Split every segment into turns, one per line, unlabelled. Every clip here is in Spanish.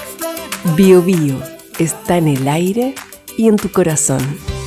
Bio Bio está en el aire y en tu corazón.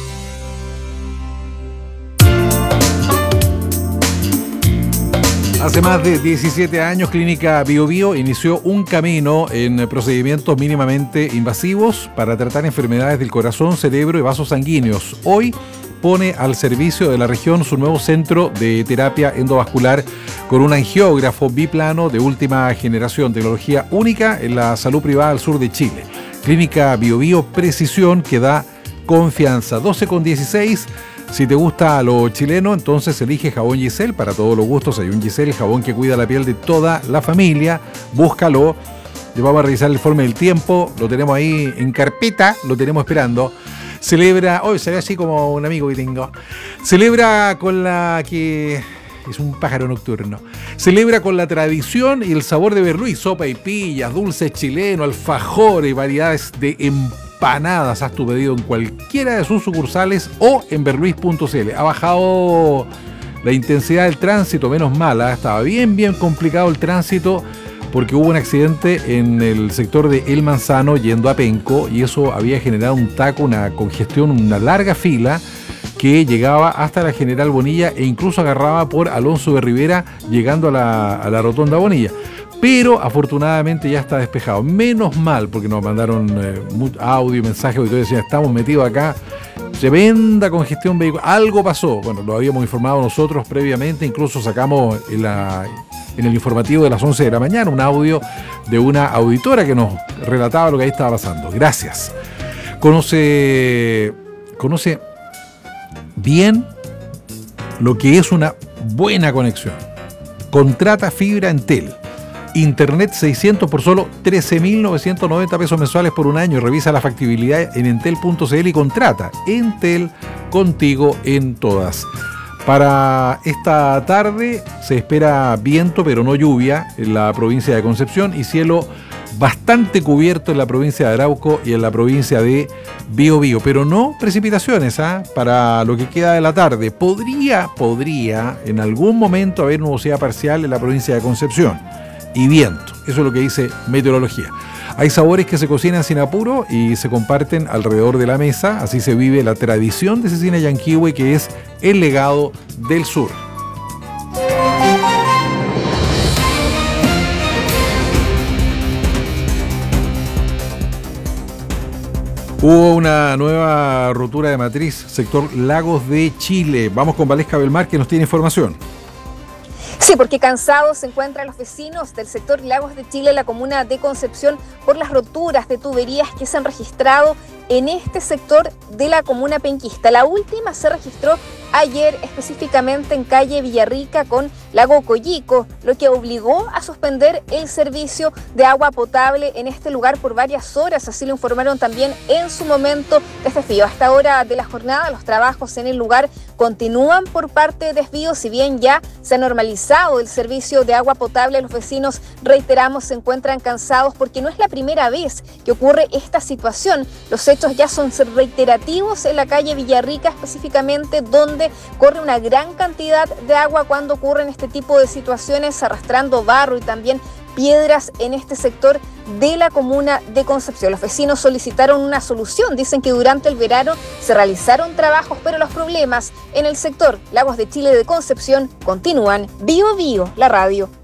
Hace más de 17 años, Clínica Bio Bio inició un camino en procedimientos mínimamente invasivos para tratar enfermedades del corazón, cerebro y vasos sanguíneos. Hoy pone al servicio de la región su nuevo centro de terapia endovascular con un angiógrafo biplano de última generación, tecnología única en la salud privada al sur de Chile. Clínica Bio Bio, precisión que da confianza. 12:16. Si te gusta lo chileno, entonces elige jabón Giselle para todos los gustos. Hay un Giselle, jabón que cuida la piel de toda la familia. Búscalo. Le vamos a revisar el informe del tiempo. Lo tenemos ahí en carpeta. Lo tenemos esperando. Celebra, hoy se ve así como un amigo que tengo. Celebra con la que es un pájaro nocturno. Celebra con la tradición y el sabor de Berluy, sopa y pillas, dulces chilenos, alfajores, variedades de empanadas. Haz tu pedido en cualquiera de sus sucursales o en berluis.cl. Ha bajado la intensidad del tránsito, menos mal, estaba bien complicado el tránsito porque hubo un accidente en el sector de El Manzano yendo a Penco y eso había generado un taco, una congestión, una larga fila que llegaba hasta la General Bonilla e incluso agarraba por Alonso de Rivera llegando a la Rotonda Bonilla. Pero afortunadamente ya está despejado. Menos mal, porque nos mandaron audio y mensajes y todo, decían, estamos metidos acá, tremenda congestión vehicular, algo pasó. Bueno, lo habíamos informado nosotros previamente, incluso sacamos en el informativo de las 11 de la mañana un audio de una auditora que nos relataba lo que ahí estaba pasando. Gracias. Conoce bien lo que es una buena conexión. Contrata fibra Entel. Internet 600 por solo 13.990 pesos mensuales por un año. Revisa la factibilidad en entel.cl y contrata. Entel, contigo en todas. Para esta tarde se espera viento, pero no lluvia en la provincia de Concepción y cielo bastante cubierto en la provincia de Arauco y en la provincia de Biobío, pero no precipitaciones para lo que queda de la tarde. Podría en algún momento haber nubosidad parcial en la provincia de Concepción y viento. Eso es lo que dice meteorología. Hay sabores que se cocinan sin apuro y se comparten alrededor de la mesa. Así se vive la tradición de Cecina Yanquihue, que es el legado del sur. Hubo una nueva rotura de matriz, sector Lagos de Chile. Vamos con Valesca Belmar, que nos tiene información.
Sí, porque cansados se encuentran los vecinos del sector Lagos de Chile, la comuna de Concepción, por las roturas de tuberías que se han registrado en este sector de la comuna penquista. La última se registró ayer, específicamente en calle Villarrica con Lago Coyico, lo que obligó a suspender el servicio de agua potable en este lugar por varias horas. Así lo informaron también en su momento de Desvío. A esta hora de la jornada, los trabajos en el lugar continúan por parte de Desvío. Si bien ya se ha normalizado el servicio de agua potable, los vecinos, reiteramos, se encuentran cansados porque no es la primera vez que ocurre esta situación. Los hechos ya son reiterativos en la calle Villarrica, específicamente, donde corre una gran cantidad de agua cuando ocurren este tipo de situaciones, arrastrando barro y también piedras en este sector de la comuna de Concepción. Los vecinos solicitaron una solución. Dicen que durante el verano se realizaron trabajos, pero los problemas en el sector Lagos de Chile de Concepción continúan. Bio Bio, la radio.